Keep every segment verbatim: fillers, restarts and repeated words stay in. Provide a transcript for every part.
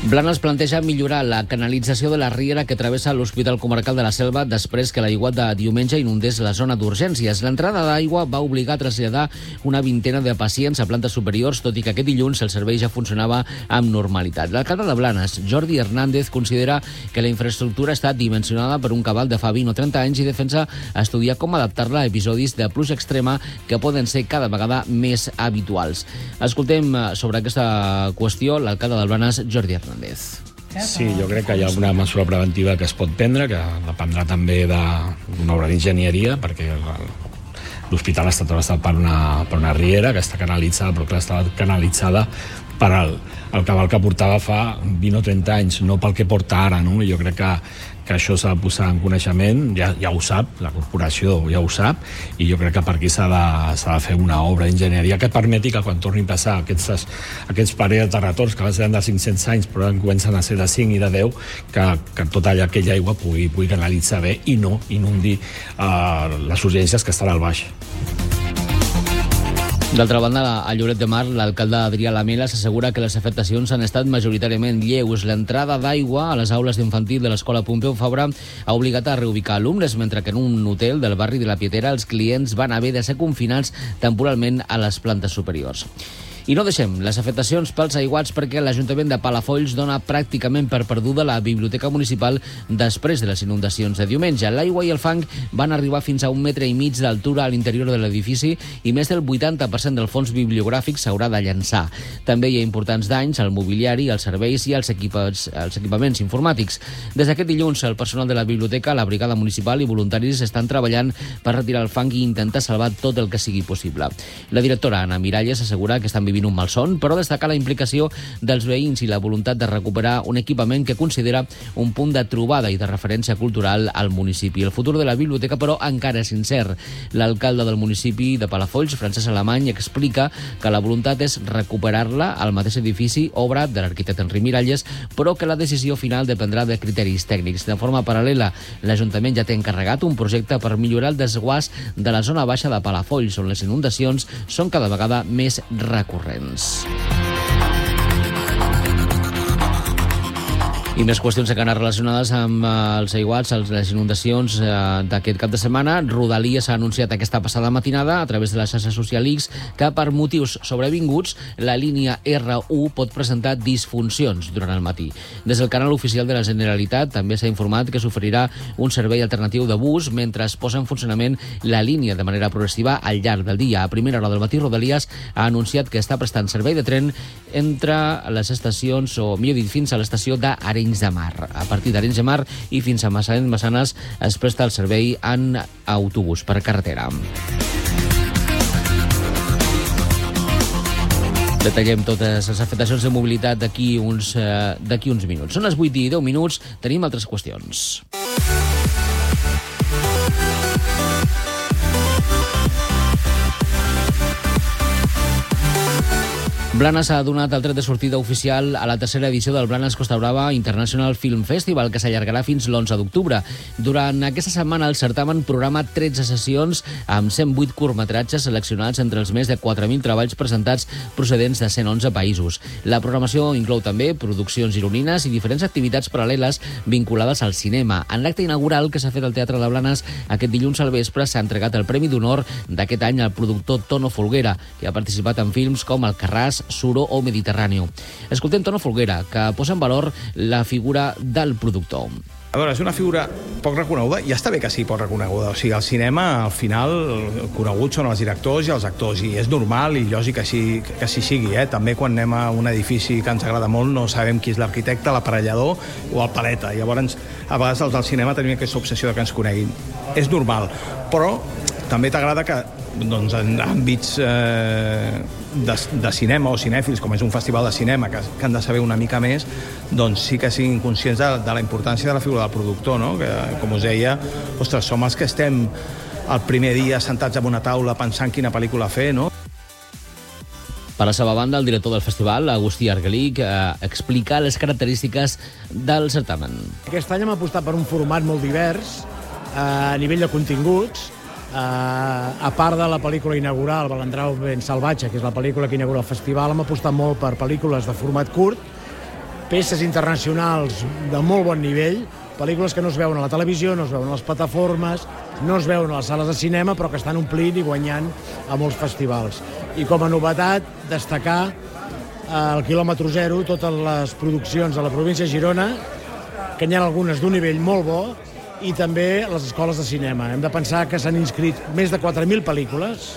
Blanes planteja millorar la canalització de la riera que travessa l'Hospital Comarcal de la Selva després que l'aiguat de diumenge inundés la zona d'urgències. L'entrada d'aigua va obligar a traslladar una vintena de pacients a plantes superiors, tot i que aquest dilluns el servei ja funcionava amb normalitat. L'alcalde de Blanes, Jordi Hernández, considera que la infraestructura està dimensionada per un cabal de fa vint o trenta anys i defensa estudiar com adaptar-la a episodis de pluja extrema que poden ser cada vegada més habituals. Escoltem sobre aquesta qüestió l'alcalde de Blanes, Jordi Hernández. Sí, jo crec que hi ha una mesura preventiva que es pot prendre, que dependrà també d'una obra d'enginyeria, perquè l'hospital està travessat per una, per una riera que està canalitzada, però que està canalitzada per el, el cabal que portava fa vint o trenta anys, no pel que porta ara, no? Jo crec que, que això s'ha de posar en coneixement, ja, ja ho sap, la corporació ja ho sap, i jo crec que per aquí s'ha de, s'ha de fer una obra d'enginyeria que permeti que quan torni a passar aquests, aquests parells de retorns que abans eren de cinc-cents anys però ara comencen a ser de cinc i de deu, que, que tota allà, aquella aigua pugui, pugui canalitzar bé i no inundi uh, les urgències que estan al baix. D'altra banda, a Lloret de Mar, l'alcalde Adrià Lamela s'assegura que les afectacions han estat majoritàriament lleus. L'entrada d'aigua a les aules d'infantil de l'escola Pompeu Fabra ha obligat a reubicar alumnes, mentre que en un hotel del barri de la Pietera els clients van haver de ser confinats temporalment a les plantes superiors. I no deixem les afectacions pels aiguats perquè l'Ajuntament de Palafolls dona pràcticament per perduda la biblioteca municipal després de les inundacions de diumenge. L'aigua i el fang van arribar fins a un metre i mig d'altura a l'interior de l'edifici i més del vuitanta per cent del fons bibliogràfic s'haurà de llançar. També hi ha importants danys al mobiliari, als serveis i als, equipats, als equipaments informàtics. Des d'aquest dilluns, el personal de la biblioteca, la brigada municipal i voluntaris estan treballant per retirar el fang i intentar salvar tot el que sigui possible. La directora Anna Miralles assegura que estan vivint un malson, però destaca la implicació dels veïns i la voluntat de recuperar un equipament que considera un punt de trobada i de referència cultural al municipi. El futur de la biblioteca, però, encara és incert. L'alcalde del municipi de Palafolls, Francesc Alemany, explica que la voluntat és recuperar-la al mateix edifici, obra de l'arquitecte Enric Miralles, però que la decisió final dependrà de criteris tècnics. De forma paral·lela, l'Ajuntament ja té encarregat un projecte per millorar el desguàs de la zona baixa de Palafolls, on les inundacions són cada vegada més recurrents. I més qüestions que han relacionades amb els aiguats, les inundacions d'aquest cap de setmana. Rodalies ha anunciat aquesta passada matinada a través de la xarxa social X que per motius sobrevinguts la línia R u pot presentar disfuncions durant el matí. Des del canal oficial de la Generalitat també s'ha informat que s'oferirà un servei alternatiu de bus mentre es posa en funcionament la línia de manera progressiva al llarg del dia. A primera hora del matí, Rodalies ha anunciat que està prestant servei de tren entre les estacions, o millor dit, fins a l'estació d'Arenys de Mar. A partir d'Arenys de Mar i fins a Massanes es presta el servei en autobús per carretera. Detallem totes les afectacions de mobilitat d'aquí uns, eh, d'aquí uns minuts. Són les vuit i deu minuts, tenim altres qüestions. Blanes ha donat el tret de sortida oficial a la tercera edició del Blanes Costa Brava International Film Festival, que s'allargarà fins l'onze d'octubre. Durant aquesta setmana el certamen programa tretze sessions amb cent vuit curtmetratges seleccionats entre els més de quatre mil treballs presentats procedents de cent onze països. La programació inclou també produccions gironines i diferents activitats paral·leles vinculades al cinema. En l'acte inaugural que s'ha fet al Teatre de Blanes aquest dilluns al vespre s'ha entregat el Premi d'Honor d'aquest any al productor Tono Folguera, que ha participat en films com Alcarràs, Suro o Mediterráneo. Escoltem Tono Folguera, que posa en valor la figura del productor. A veure, és una figura poc reconeguda, i està bé que sigui poc reconeguda. O sigui, al cinema, al final, coneguts són els directors i els actors, i és normal i lògic que així, que així sigui. Eh? També quan anem a un edifici que ens agrada molt no sabem qui és l'arquitecte, l'aparellador o el paleta. Llavors, a vegades els del cinema tenim aquesta obsessió de que ens coneguin. És normal, però també t'agrada que doncs, en àmbits eh, de, de cinema o cinèfils, com és un festival de cinema, que, que han de saber una mica més, doncs sí que siguin conscients de, de la importància de la figura del productor, no? Que, com us deia, ostres, som els que estem el primer dia sentats en una taula pensant quina pel·lícula fer, no? Per la seva banda, el director del festival, Agustí Argelic, eh, explica les característiques del certamen. Aquest any hem apostat per un format molt divers, eh, a nivell de continguts. Uh, a part de la pel·lícula inaugural, Balandrau ben salvatge, que és la pel·lícula que inaugura el festival, hem apostat molt per pel·lícules de format curt, peces internacionals de molt bon nivell, pel·lícules que no es veuen a la televisió, no es veuen a les plataformes, no es veuen a les sales de cinema, però que estan omplint i guanyant a molts festivals. I com a novetat, destacar al quilòmetre zero totes les produccions de la província de Girona, que n'hi ha algunes d'un nivell molt bo, i també les escoles de cinema. Hem de pensar que s'han inscrit més de quatre mil pel·lícules,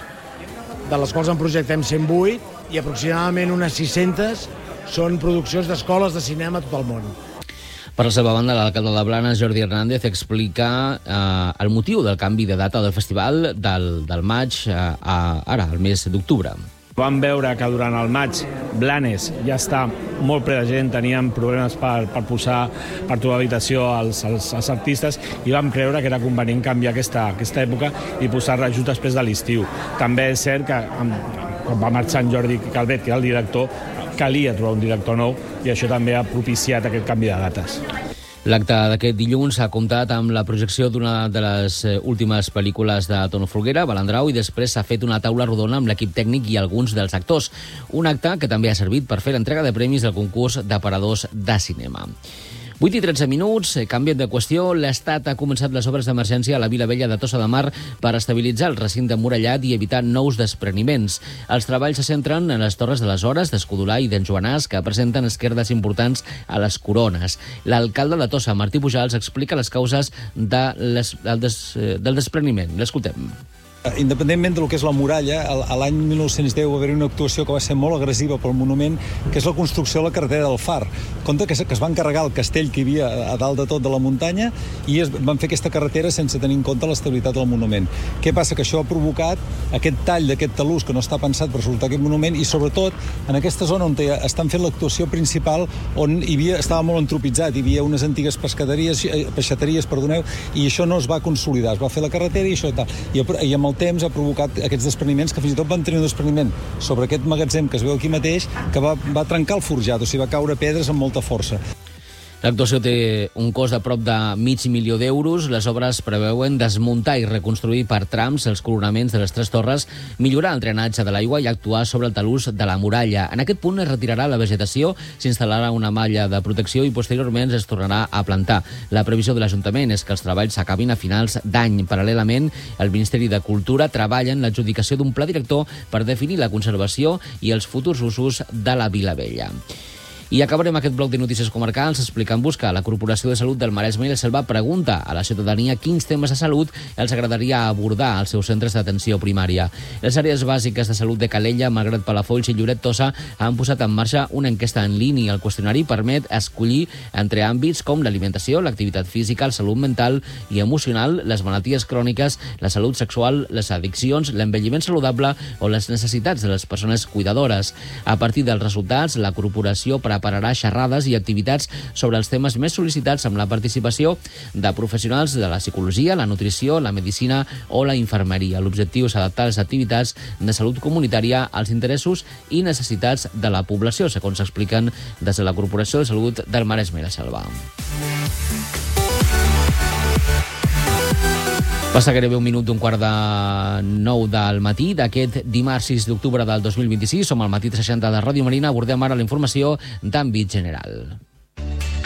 de les quals en projectem cent vuit, i aproximadament unes sis-centes són produccions d'escoles de cinema a tot el món. Per la seva banda, l'alcalde de Blanes, Jordi Hernández, explica eh, el motiu del canvi de data del festival del, del maig eh, a ara, al mes d'octubre. Vam veure que durant el maig Blanes ja està molt ple de gent, teníem problemes per, per posar, per trobar habitació als, als, als artistes, i vam creure que era convenient canviar aquesta, aquesta època i posar-la just després de l'estiu. També és cert que quan va marxar en Jordi Calvet, que era el director, calia trobar un director nou, i això també ha propiciat aquest canvi de dates. L'acte d'aquest dilluns ha comptat amb la projecció d'una de les últimes pel·lícules de Tono Folguera, Balandrau, i després s'ha fet una taula rodona amb l'equip tècnic i alguns dels actors. Un acte que també ha servit per fer l'entrega de premis del concurs d'aparadors de cinema. vuit i tretze minuts, canviem de qüestió. L'Estat ha començat les obres d'emergència a la Vila Vella de Tossa de Mar per estabilitzar el recinte emmurallat i evitar nous despreniments. Els treballs se centren en les torres de les Hores, d'Escudolà i d'en Joanàs, que presenten esquerdes importants a les corones. L'alcalde de Tossa, Martí Pujals, explica les causes de les, del, des, del despreniment. L'escoltem. Independentment del que és la muralla, a l'any mil nou-cents deu va haver una actuació que va ser molt agressiva pel monument, que és la construcció de la carretera del Far. Compte que es van carregar el castell que hi havia a dalt de tot de la muntanya i es van fer aquesta carretera sense tenir en compte l'estabilitat del monument. Què passa? Que això ha provocat aquest tall d'aquest talús que no està pensat per soltar aquest monument, i sobretot en aquesta zona on estan fent l'actuació principal, on hi havia, estava molt entropitzat, hi havia unes antigues pescaderies, peixateries, perdoneu, i això no es va consolidar. Es va fer la carretera i això i tal. I, i amb el temps ha provocat aquests despreniments, que fins i tot van tenir un despreniment sobre aquest magatzem que es veu aquí mateix, que va, va trencar el forjat, o sigui, va caure pedres amb molta força. L'actuació té un cost de prop de mig milió d'euros. Les obres preveuen desmuntar i reconstruir per trams els coronaments de les tres torres, millorar el drenatge de l'aigua i actuar sobre el talús de la muralla. En aquest punt es retirarà la vegetació, s'instal·larà una malla de protecció i posteriorment es tornarà a plantar. La previsió de l'Ajuntament és que els treballs s'acabin a finals d'any. Paral·lelament, el Ministeri de Cultura treballa en l'adjudicació d'un pla director per definir la conservació i els futurs usos de la Vila Vella. I acabarem aquest bloc de notícies comarcals explicant-vos que la Corporació de Salut del Maresme i la Selva pregunta a la ciutadania quins temes de salut els agradaria abordar als seus centres d'atenció primària. Les àrees bàsiques de salut de Calella, Malgrat Palafolls i Lloret Tossa han posat en marxa una enquesta en línia. El qüestionari permet escollir entre àmbits com l'alimentació, l'activitat física, la salut mental i emocional, les malalties cròniques, la salut sexual, les addiccions, l'envelliment saludable o les necessitats de les persones cuidadores. A partir dels resultats, la Corporació prepararà xerrades i activitats sobre els temes més sol·licitats amb la participació de professionals de la psicologia, la nutrició, la medicina o la infermeria. L'objectiu és adaptar les activitats de salut comunitària als interessos i necessitats de la població, segons s'expliquen des de la Corporació de Salut del Maresme i la Selva. Passa gairebé un minut d'un quart de nou del matí d'aquest dimarts sis d'octubre del dos mil vint-i-sis. Som al matí tres seixanta de Ràdio Marina. Abordem ara la informació d'àmbit general.